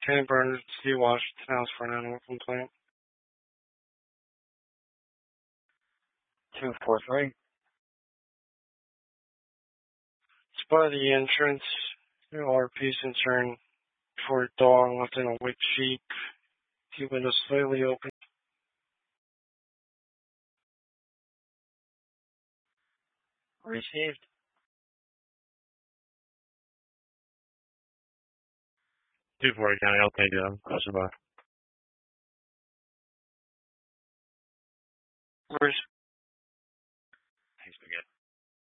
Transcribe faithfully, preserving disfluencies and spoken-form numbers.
Kenny Burns, Steve Washington House for an animal complaint. two four three. Spot the entrance, R P concern for a dog left in a wet sheet. Two windows slightly open. Received. two forty County, I'll take it. Question by. Where's